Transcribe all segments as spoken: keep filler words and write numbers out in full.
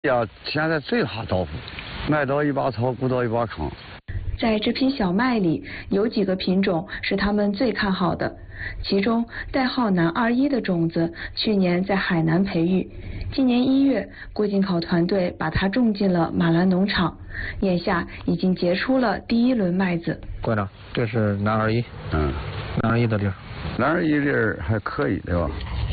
呀，现在最怕豆腐，买到一把草，顾到一把糠。 在这批小麦里，有几个品种是他们最看好的，其中代号南二一的种子，去年在海南培育，今年一月，郭靖考团队把它种进了马兰农场，眼下已经结出了第一轮麦子。 馆长，这是南二一， 嗯， 南二一的粒儿， 南二一粒儿还可以，对吧？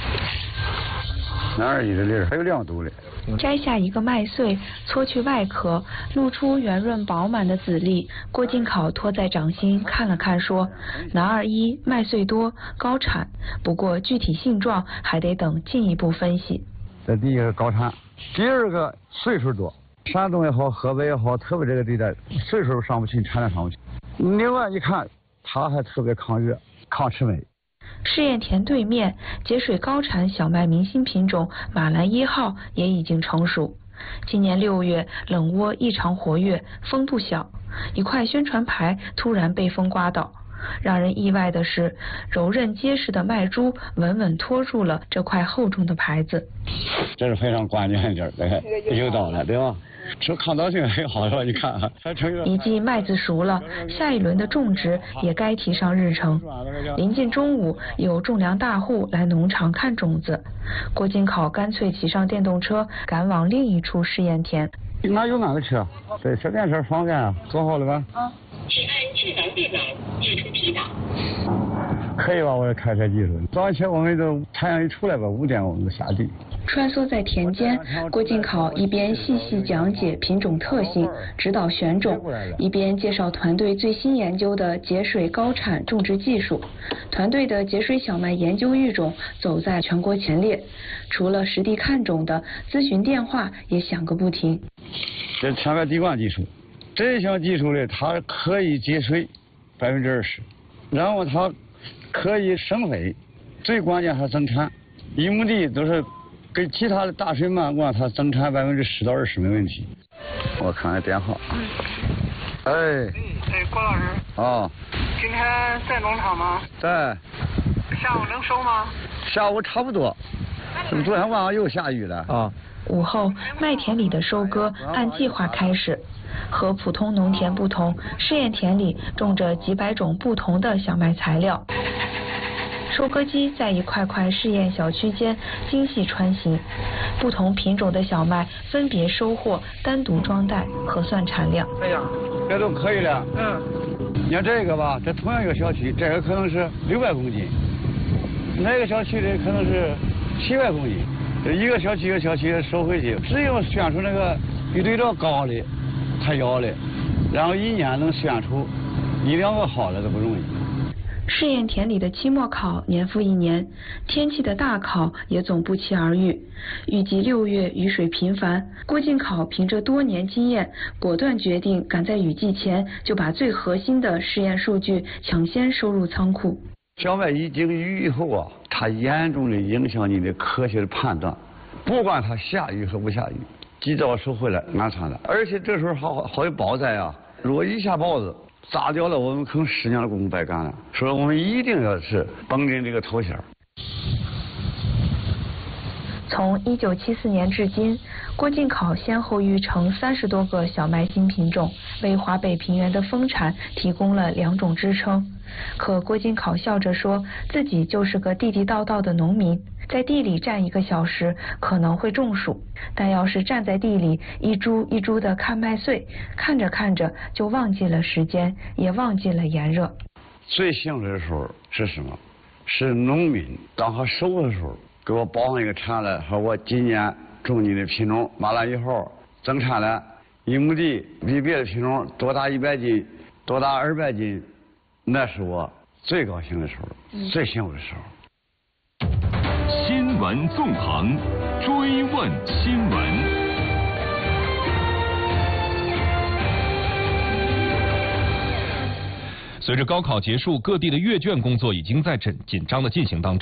南二一的粒儿还有亮度嘞。 摘下一个麦穗，搓去外壳，露出圆润饱满的籽粒。郭靖考托在掌心看了看，说：“南二一麦穗多，高产，不过具体性状还得等进一步分析。” 这第一个高产，第二个岁数多，山东也好，河北也好，特别这个地带岁数上不去，产量上不去。另外一看，它还特别抗热、抗吃霉。 试验田对面节水高产小麦明星品种马兰一号也已经成熟。今年六月冷窝异常活跃，风不小，一块宣传牌突然被风刮倒。让人意外的是，柔韧结实的麦株稳稳托住了这块厚重的牌子。 这是非常关键的地儿，对，有道了，对吧？说抗倒性很好了，你看啊，还成了。 一季麦子熟了，下一轮的种植也该提上日程。临近中午，有种粮大户来农场看种子，郭靖考干脆骑上电动车赶往另一处试验田。 哪有哪个车？对，这电车方便啊，做好了吧？ 啊。请按智能电脑解除提档。 可以吧？我的开车技术。早起我们都太阳一出来吧，五点我们就下地。 穿梭在田间，郭靖考一边细细讲解品种特性，指导选种，一边介绍团队最新研究的节水高产种植技术。团队的节水小麦研究育种走在全国前列，除了实地看种的，咨询电话也响个不停。 这前面滴灌技术，这项技术呢，它可以节水百分之二十，然后它可以生肥，最关键还增产。一亩地都是跟其他的大水漫灌，它增产百分之十到二十没问题。我看看电话。哎。 哎，郭老师。 啊。 今天在农场吗？ 在。 下午能收吗？ 下午差不多。昨天晚上又下雨了啊。 午后，麦田里的收割按计划开始。和普通农田不同，试验田里种着几百种不同的小麦材料。收割机在一块块试验小区间精细穿行，不同品种的小麦分别收获，单独装袋核算产量。 哎呀，这都可以了。嗯。你看这个吧，这同样一个小区，这个可能是六百公斤，那个小区的可能是七百公斤。这一个小区一个小区收回去，只有选出那个比对照高的，才要的，然后一年能选出一两个好的都不容易。 试验田里的期末考年复一年，天气的大考也总不期而遇。预计六月雨水频繁，郭靖考凭着多年经验，果断决定赶在雨季前就把最核心的试验数据抢先收入仓库。 小麦一经雨以后啊，它严重的影响你的科学的判断，不管它下雨和不下雨，及早收回来安全的。而且这时候好好有雹灾啊，如果一下雹子砸掉了，我们可能十年的功夫白干了。所以我们一定要是绷紧这个头衔。 从一九七四年至今，郭靖考先后育成三十多个小麦新品种，为华北平原的丰产提供了两种支撑。可郭靖考笑着说，自己就是个地地道道的农民，在地里站一个小时可能会中暑，但要是站在地里一株一株的看麦穗，看着看着就忘记了时间，也忘记了炎热。 最幸福的时候是什么？是农民当他收的时候，给我报上一个产了，说我今年种你的品种马兰一号增产了一亩地，比别的品种多打一百斤，多打二百斤，那是我最高兴的时候，嗯、最幸福的时候。 新闻纵横，追问新闻。随着高考结束，各地的阅卷工作已经在紧紧张的进行当中。